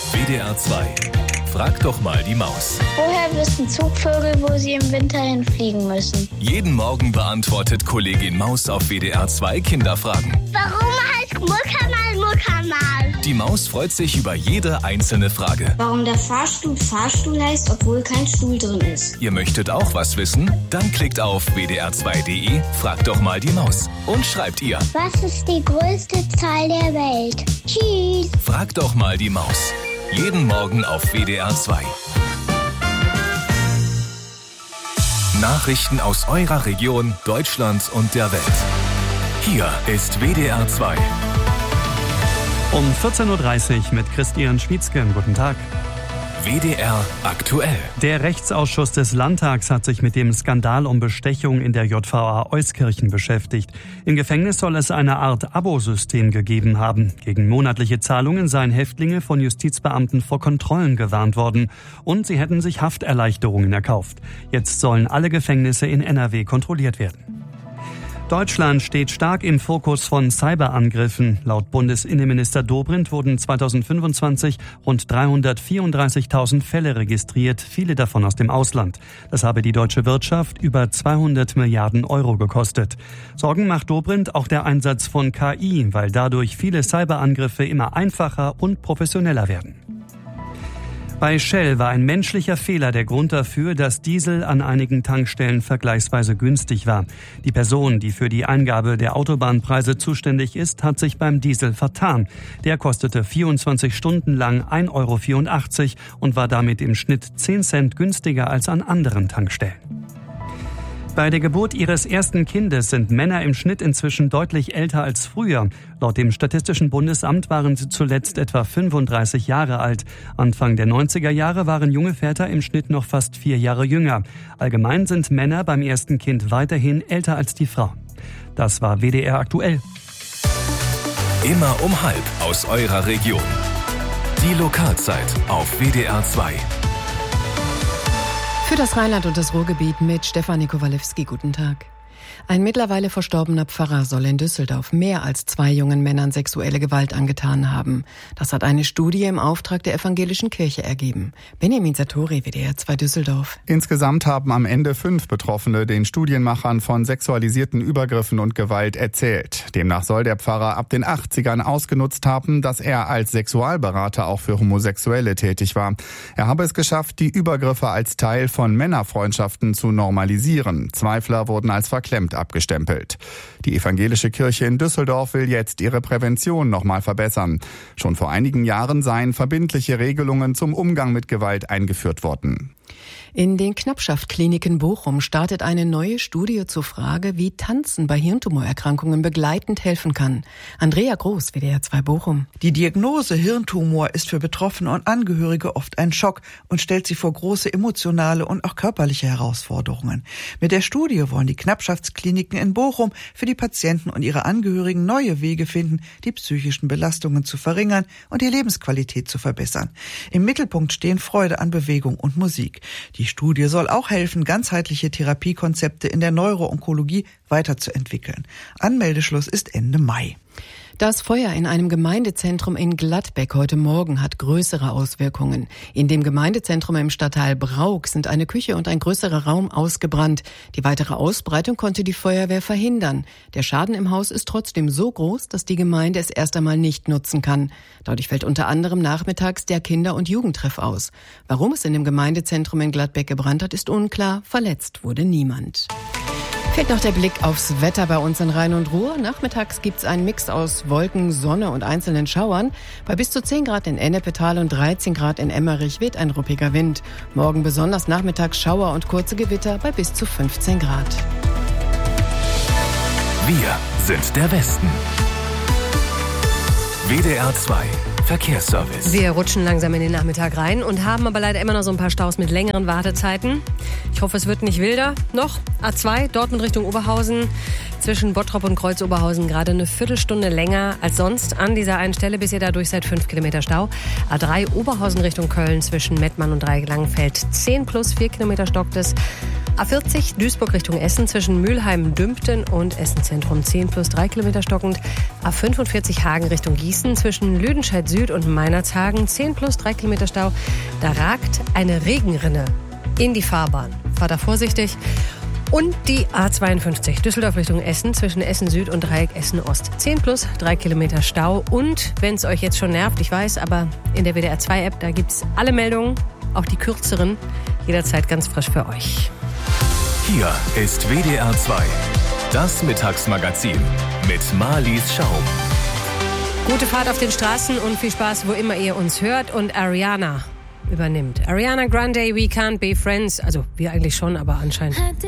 WDR 2. Frag doch mal die Maus. Woher wissen Zugvögel, wo sie im Winter hinfliegen müssen? Jeden Morgen beantwortet Kollegin Maus auf WDR 2 Kinderfragen. Warum heißt Muckamal Muckamal? Die Maus freut sich über jede einzelne Frage. Warum der Fahrstuhl Fahrstuhl heißt, obwohl kein Stuhl drin ist. Ihr möchtet auch was wissen? Dann klickt auf wdr2.de, fragt doch mal die Maus und schreibt ihr. Was ist die größte Zahl der Welt? Tschüss. Fragt doch mal die Maus. Jeden Morgen auf WDR 2. Nachrichten aus eurer Region, Deutschlands und der Welt. Hier ist WDR 2. Um 14.30 Uhr mit Christian Schwietzke. Guten Tag. WDR aktuell. Der Rechtsausschuss des Landtags hat sich mit dem Skandal um Bestechung in der JVA Euskirchen beschäftigt. Im Gefängnis soll es eine Art Abosystem gegeben haben. Gegen monatliche Zahlungen seien Häftlinge von Justizbeamten vor Kontrollen gewarnt worden. Und sie hätten sich Hafterleichterungen erkauft. Jetzt sollen alle Gefängnisse in NRW kontrolliert werden. Deutschland steht stark im Fokus von Cyberangriffen. Laut Bundesinnenminister Dobrindt wurden 2025 rund 334.000 Fälle registriert, viele davon aus dem Ausland. Das habe die deutsche Wirtschaft über 200 Milliarden Euro gekostet. Sorgen macht Dobrindt auch der Einsatz von KI, weil dadurch viele Cyberangriffe immer einfacher und professioneller werden. Bei Shell war ein menschlicher Fehler der Grund dafür, dass Diesel an einigen Tankstellen vergleichsweise günstig war. Die Person, die für die Eingabe der Autobahnpreise zuständig ist, hat sich beim Diesel vertan. Der kostete 24 Stunden lang 1,84 € und war damit im Schnitt 10 Cent günstiger als an anderen Tankstellen. Bei der Geburt ihres ersten Kindes sind Männer im Schnitt inzwischen deutlich älter als früher. Laut dem Statistischen Bundesamt waren sie zuletzt etwa 35 Jahre alt. Anfang der 90er Jahre waren junge Väter im Schnitt noch fast 4 Jahre jünger. Allgemein sind Männer beim ersten Kind weiterhin älter als die Frau. Das war WDR aktuell. Immer um 12:30 aus eurer Region. Die Lokalzeit auf WDR 2. Für das Rheinland und das Ruhrgebiet mit Stefanie Kowalewski. Guten Tag. Ein mittlerweile verstorbener Pfarrer soll in Düsseldorf mehr als 2 jungen Männern sexuelle Gewalt angetan haben. Das hat eine Studie im Auftrag der Evangelischen Kirche ergeben. Benjamin Satori, WDR 2 Düsseldorf. Insgesamt haben am Ende 5 Betroffene den Studienmachern von sexualisierten Übergriffen und Gewalt erzählt. Demnach soll der Pfarrer ab den 80ern ausgenutzt haben, dass er als Sexualberater auch für Homosexuelle tätig war. Er habe es geschafft, die Übergriffe als Teil von Männerfreundschaften zu normalisieren. Zweifler wurden als verklemmt abgestempelt. Die Evangelische Kirche in Düsseldorf will jetzt ihre Prävention nochmal verbessern. Schon vor einigen Jahren seien verbindliche Regelungen zum Umgang mit Gewalt eingeführt worden. In den Knappschaft-Kliniken Bochum startet eine neue Studie zur Frage, wie Tanzen bei Hirntumorerkrankungen begleitend helfen kann. Andrea Groß, WDR 2 Bochum. Die Diagnose Hirntumor ist für Betroffene und Angehörige oft ein Schock und stellt sie vor große emotionale und auch körperliche Herausforderungen. Mit der Studie wollen die Knappschaftskliniken in Bochum für die Patienten und ihre Angehörigen neue Wege finden, die psychischen Belastungen zu verringern und die Lebensqualität zu verbessern. Im Mittelpunkt stehen Freude an Bewegung und Musik. Die Studie soll auch helfen, ganzheitliche Therapiekonzepte in der Neuroonkologie weiterzuentwickeln. Anmeldeschluss ist Ende Mai. Das Feuer in einem Gemeindezentrum in Gladbeck heute Morgen hat größere Auswirkungen. In dem Gemeindezentrum im Stadtteil Brauk sind eine Küche und ein größerer Raum ausgebrannt. Die weitere Ausbreitung konnte die Feuerwehr verhindern. Der Schaden im Haus ist trotzdem so groß, dass die Gemeinde es erst einmal nicht nutzen kann. Dadurch fällt unter anderem nachmittags der Kinder- und Jugendtreff aus. Warum es in dem Gemeindezentrum in Gladbeck gebrannt hat, ist unklar. Verletzt wurde niemand. Fehlt noch der Blick aufs Wetter bei uns in Rhein und Ruhr. Nachmittags gibt's einen Mix aus Wolken, Sonne und einzelnen Schauern. Bei bis zu 10 Grad in Ennepetal und 13 Grad in Emmerich weht ein ruppiger Wind. Morgen besonders nachmittags Schauer und kurze Gewitter bei bis zu 15 Grad. Wir sind der Westen. WDR 2 Verkehrsservice. Wir rutschen langsam in den Nachmittag rein und haben aber leider immer noch so ein paar Staus mit längeren Wartezeiten. Ich hoffe, es wird nicht wilder. Noch A2, Dortmund Richtung Oberhausen. Zwischen Bottrop und Kreuz-Oberhausen gerade eine Viertelstunde länger als sonst. An dieser einen Stelle bis ihr dadurch seid 5 Kilometer Stau. A3 Oberhausen Richtung Köln zwischen Mettmann und Dreieck-Langenfeld 10 plus 4 Kilometer stockt es. A40 Duisburg Richtung Essen zwischen Mülheim-Dümpten und Essen-Zentrum 10 plus 3 Kilometer stockend. A45 Hagen Richtung Gießen zwischen Lüdenscheid Süd und Meinerzhagen 10 plus 3 Kilometer Stau. Da ragt eine Regenrinne in die Fahrbahn. Fahrt da vorsichtig. Und die A52 Düsseldorf Richtung Essen zwischen Essen Süd und Dreieck Essen Ost. 10 plus 3 Kilometer Stau. Und wenn es euch jetzt schon nervt, ich weiß, aber in der WDR 2 App, da gibt's alle Meldungen, auch die kürzeren, jederzeit ganz frisch für euch. Hier ist WDR 2, das Mittagsmagazin mit Marlies Schaum. Gute Fahrt auf den Straßen und viel Spaß, wo immer ihr uns hört. Und Ariana übernimmt. Ariana Grande, We Can't Be Friends. Also wir eigentlich schon, aber anscheinend